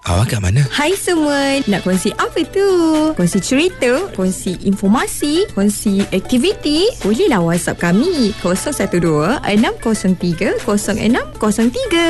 Awak kat mana? Hai semua, nak kongsi apa tu? Kongsi cerita, kongsi informasi, kongsi aktiviti? Bolehlah WhatsApp kami 012 603 0603.